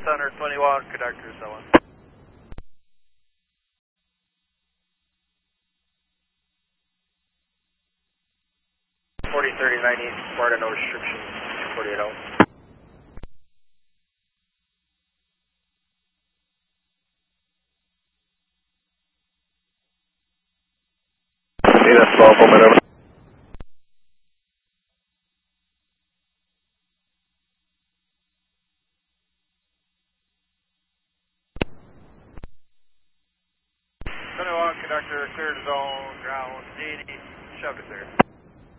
Center 21, conductor 7. 40-30-90, Sparta, no restrictions, 248 out. Need a small momentum. Conductor, cleared zone, ground 80, shoved it there.